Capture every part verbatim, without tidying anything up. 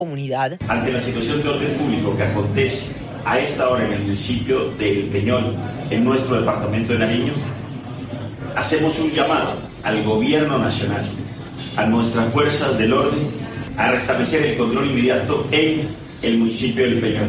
comunidad. Ante la situación de orden público que acontece a esta hora en el municipio de El Peñol, en nuestro departamento de Nariño, hacemos un llamado al gobierno nacional, a nuestras fuerzas del orden, a restablecer el control inmediato en el municipio del Peñol.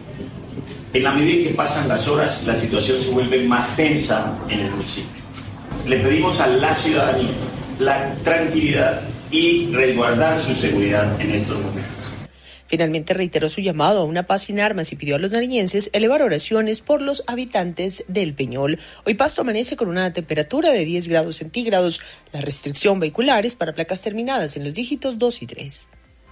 En la medida en que pasan las horas, la situación se vuelve más tensa en el municipio. Le pedimos a la ciudadanía la tranquilidad y resguardar su seguridad en estos momentos. Finalmente reiteró su llamado a una paz sin armas y pidió a los nariñenses elevar oraciones por los habitantes del Peñol. Hoy Pasto amanece con una temperatura de diez grados centígrados. La restricción vehicular es para placas terminadas en los dígitos dos y tres.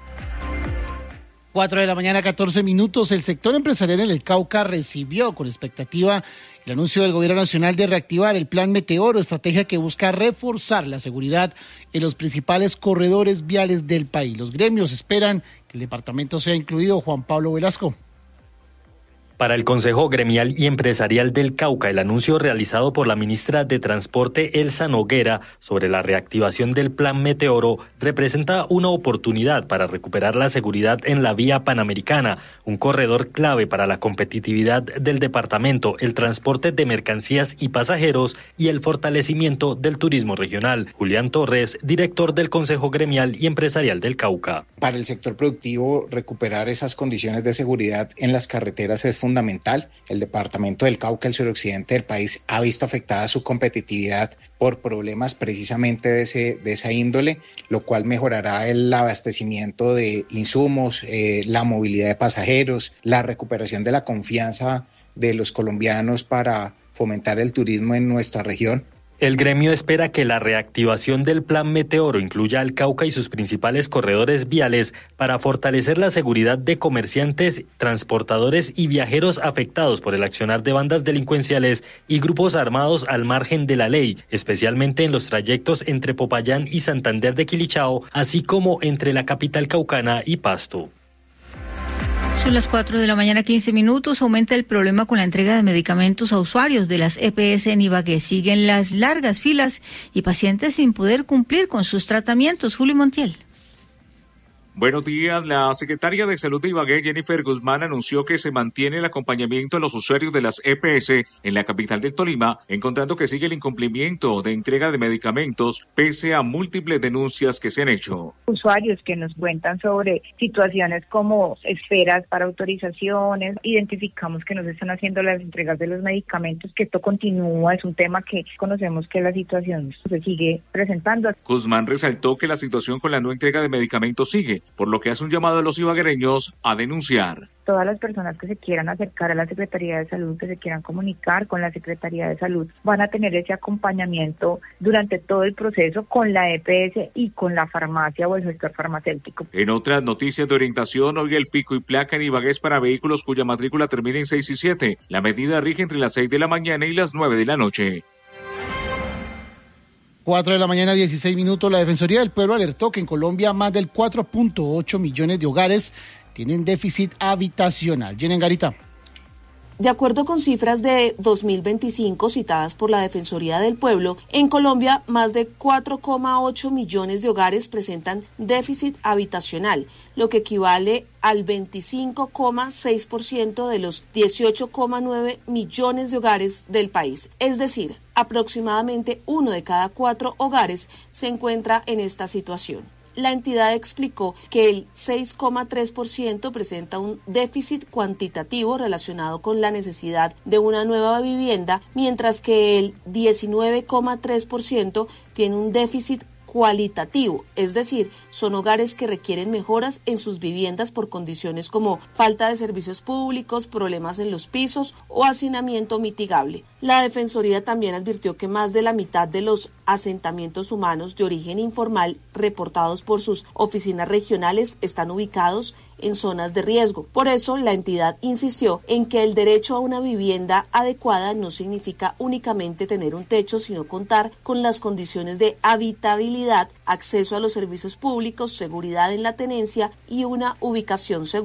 cuatro de la mañana, catorce minutos. El sector empresarial en el Cauca recibió con expectativa el anuncio del Gobierno Nacional de reactivar el Plan Meteoro, estrategia que busca reforzar la seguridad en los principales corredores viales del país. Los gremios esperan que el departamento sea incluido. Juan Pablo Velasco. Para el Consejo Gremial y Empresarial del Cauca, el anuncio realizado por la ministra de Transporte, Elsa Noguera, sobre la reactivación del Plan Meteoro representa una oportunidad para recuperar la seguridad en la vía panamericana, un corredor clave para la competitividad del departamento, el transporte de mercancías y pasajeros y el fortalecimiento del turismo regional. Julián Torres, director del Consejo Gremial y Empresarial del Cauca. Para el sector productivo, recuperar esas condiciones de seguridad en las carreteras es fundamental. El departamento del Cauca, el suroccidente del país, ha visto afectada su competitividad por problemas precisamente de, ese, de esa índole, lo cual mejorará el abastecimiento de insumos, eh, la movilidad de pasajeros, la recuperación de la confianza de los colombianos para fomentar el turismo en nuestra región. El gremio espera que la reactivación del Plan Meteoro incluya al Cauca y sus principales corredores viales para fortalecer la seguridad de comerciantes, transportadores y viajeros afectados por el accionar de bandas delincuenciales y grupos armados al margen de la ley, especialmente en los trayectos entre Popayán y Santander de Quilichao, así como entre la capital caucana y Pasto. Son las cuatro de la mañana, quince minutos. Aumenta el problema con la entrega de medicamentos a usuarios de las E P S en Ibagué. Siguen las largas filas y pacientes sin poder cumplir con sus tratamientos. Julio Montiel. Buenos días. La secretaria de Salud de Ibagué, Jennifer Guzmán, anunció que se mantiene el acompañamiento a los usuarios de las E P S en la capital del Tolima, encontrando que sigue el incumplimiento de entrega de medicamentos pese a múltiples denuncias que se han hecho. Usuarios que nos cuentan sobre situaciones como esperas para autorizaciones, identificamos que no se están haciendo las entregas de los medicamentos, que esto continúa, es un tema que conocemos que la situación se sigue presentando. Guzmán resaltó que la situación con la no entrega de medicamentos sigue, por lo que hace un llamado a los ibaguereños a denunciar. Todas las personas que se quieran acercar a la Secretaría de Salud, que se quieran comunicar con la Secretaría de Salud, van a tener ese acompañamiento durante todo el proceso con la E P S y con la farmacia o el gestor farmacéutico. En otras noticias de orientación, hoy el pico y placa en Ibagué es para vehículos cuya matrícula termina en seis y siete. La medida rige entre las seis de la mañana y las nueve de la noche. cuatro de la mañana, dieciséis minutos. La Defensoría del Pueblo alertó que en Colombia más del cuatro punto ocho millones de hogares tienen déficit habitacional. Jenny Garita. De acuerdo con cifras de dos mil veinticinco citadas por la Defensoría del Pueblo, en Colombia más de cuatro coma ocho millones de hogares presentan déficit habitacional, lo que equivale al veinticinco coma seis por ciento de los dieciocho coma nueve millones de hogares del país. Es decir, aproximadamente uno de cada cuatro hogares se encuentra en esta situación. La entidad explicó que el seis coma tres por ciento presenta un déficit cuantitativo relacionado con la necesidad de una nueva vivienda, mientras que el diecinueve coma tres por ciento tiene un déficit cualitativo, es decir, son hogares que requieren mejoras en sus viviendas por condiciones como falta de servicios públicos, problemas en los pisos o hacinamiento mitigable. La Defensoría también advirtió que más de la mitad de los asentamientos humanos de origen informal reportados por sus oficinas regionales están ubicados en zonas de riesgo. Por eso, la entidad insistió en que el derecho a una vivienda adecuada no significa únicamente tener un techo, sino contar con las condiciones de habitabilidad, acceso a los servicios públicos, seguridad en la tenencia y una ubicación segura.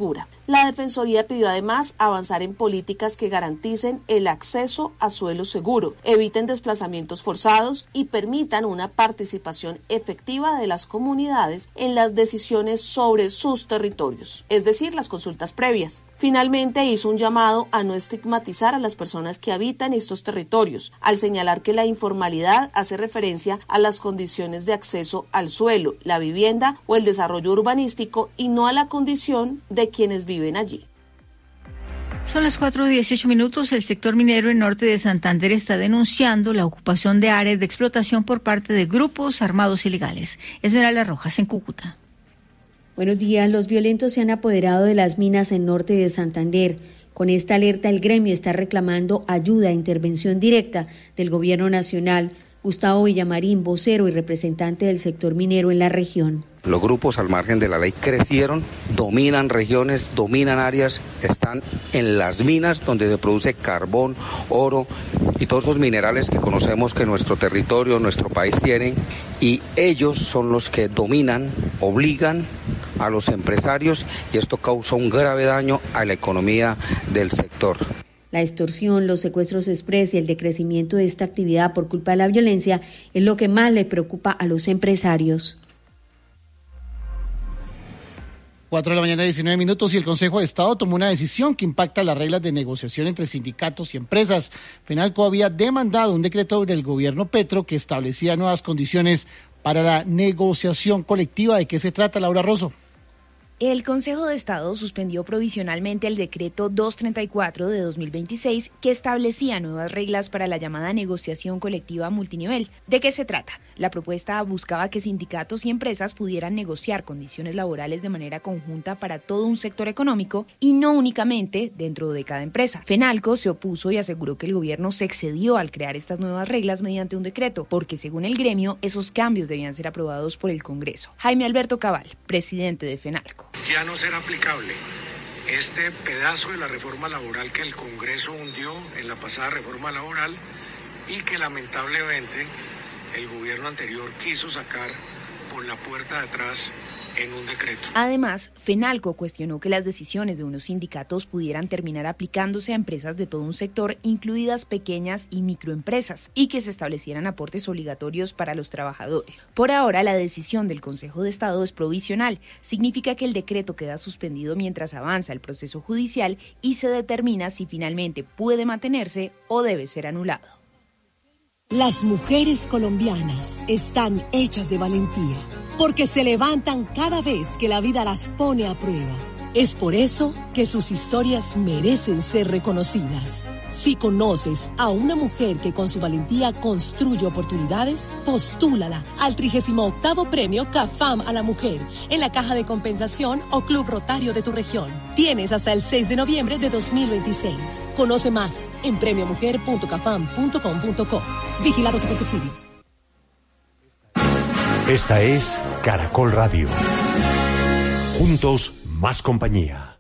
La Defensoría pidió además avanzar en políticas que garanticen el acceso a suelo seguro, eviten desplazamientos forzados y permitan una participación efectiva de las comunidades en las decisiones sobre sus territorios, es decir, las consultas previas. Finalmente hizo un llamado a no estigmatizar a las personas que habitan estos territorios, al señalar que la informalidad hace referencia a las condiciones de acceso al suelo, la vivienda o el desarrollo urbanístico y no a la condición de quienes viven allí. Son las cuatro y dieciocho minutos. El sector minero en norte de Santander está denunciando la ocupación de áreas de explotación por parte de grupos armados ilegales. Esmeralda Rojas, en Cúcuta. Buenos días. Los violentos se han apoderado de las minas en norte de Santander. Con esta alerta, el gremio está reclamando ayuda e intervención directa del gobierno nacional. Gustavo Villamarín, vocero y representante del sector minero en la región. Los grupos al margen de la ley crecieron, dominan regiones, dominan áreas, están en las minas donde se produce carbón, oro y todos esos minerales que conocemos que nuestro territorio, nuestro país tiene, y ellos son los que dominan, obligan a los empresarios y esto causa un grave daño a la economía del sector. La extorsión, los secuestros express y el decrecimiento de esta actividad por culpa de la violencia es lo que más le preocupa a los empresarios. Cuatro de la mañana, diecinueve minutos, y el Consejo de Estado tomó una decisión que impacta las reglas de negociación entre sindicatos y empresas. Fenalco había demandado un decreto del gobierno Petro que establecía nuevas condiciones para la negociación colectiva. ¿De qué se trata, Laura Rosso? El Consejo de Estado suspendió provisionalmente el decreto doscientos treinta y cuatro de dos mil veintiséis que establecía nuevas reglas para la llamada negociación colectiva multinivel. ¿De qué se trata? La propuesta buscaba que sindicatos y empresas pudieran negociar condiciones laborales de manera conjunta para todo un sector económico y no únicamente dentro de cada empresa. Fenalco se opuso y aseguró que el gobierno se excedió al crear estas nuevas reglas mediante un decreto, porque según el gremio, esos cambios debían ser aprobados por el Congreso. Jaime Alberto Cabal, presidente de Fenalco. Ya no será aplicable este pedazo de la reforma laboral que el Congreso hundió en la pasada reforma laboral y que lamentablemente el gobierno anterior quiso sacar por la puerta de atrás en un decreto. Además, Fenalco cuestionó que las decisiones de unos sindicatos pudieran terminar aplicándose a empresas de todo un sector, incluidas pequeñas y microempresas, y que se establecieran aportes obligatorios para los trabajadores. Por ahora, la decisión del Consejo de Estado es provisional. Significa que el decreto queda suspendido mientras avanza el proceso judicial y se determina si finalmente puede mantenerse o debe ser anulado. Las mujeres colombianas están hechas de valentía, porque se levantan cada vez que la vida las pone a prueba. Es por eso que sus historias merecen ser reconocidas. Si conoces a una mujer que con su valentía construye oportunidades, postúlala al trigésimo octavo Premio CAFAM a la Mujer en la Caja de Compensación o Club Rotario de tu región. Tienes hasta el seis de noviembre de dos mil veintiséis. Conoce más en premio mujer punto cafam punto com punto co. Vigilado Supersubsidio. Esta es Caracol Radio. Juntos, más compañía.